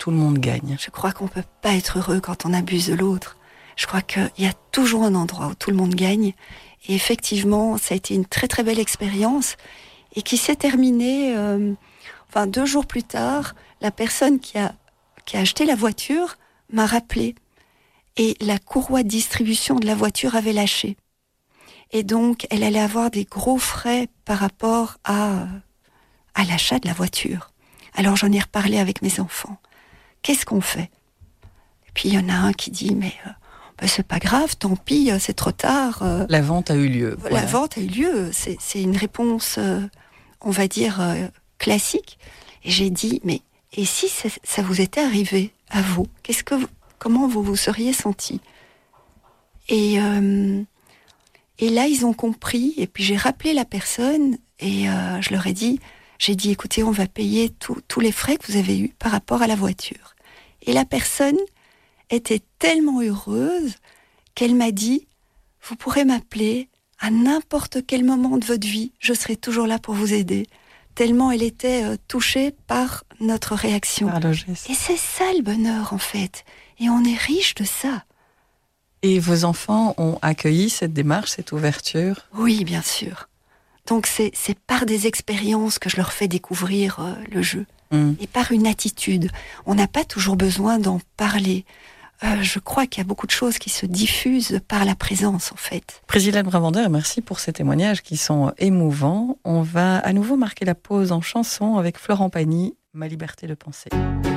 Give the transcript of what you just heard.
tout le monde gagne. Je crois qu'on ne peut pas être heureux quand on abuse de l'autre. Je crois qu'il y a toujours un endroit où tout le monde gagne. Et effectivement, ça a été une très très belle expérience et qui s'est terminée 2 jours plus tard. La personne qui a acheté la voiture m'a rappelé et la courroie de distribution de la voiture avait lâché. Et donc, elle allait avoir des gros frais par rapport à l'achat de la voiture. Alors, j'en ai reparlé avec mes enfants. Qu'est-ce qu'on fait ? Et puis, il y en a un qui dit, mais c'est pas grave, tant pis, c'est trop tard. La vente a eu lieu. La vente a eu lieu. C'est une réponse, on va dire, classique. Et j'ai dit, mais et si ça vous était arrivé à vous ? Comment vous vous seriez senti ? Et là, ils ont compris. Et puis, j'ai rappelé la personne et je leur ai dit, écoutez, on va payer tous les frais que vous avez eus par rapport à la voiture. Et la personne était tellement heureuse qu'elle m'a dit, vous pourrez m'appeler à n'importe quel moment de votre vie, je serai toujours là pour vous aider. Tellement elle était touchée par notre réaction. Par le geste. Et c'est ça le bonheur en fait. Et on est riche de ça. Et vos enfants ont accueilli cette démarche, cette ouverture ? Oui, bien sûr. Donc c'est par des expériences que je leur fais découvrir le jeu. Et par une attitude. On n'a pas toujours besoin d'en parler. Je crois qu'il y a beaucoup de choses qui se diffusent par la présence, en fait. Priscilla de Brabander, merci pour ces témoignages qui sont émouvants. On va à nouveau marquer la pause en chanson avec Florent Pagny, Ma liberté de penser.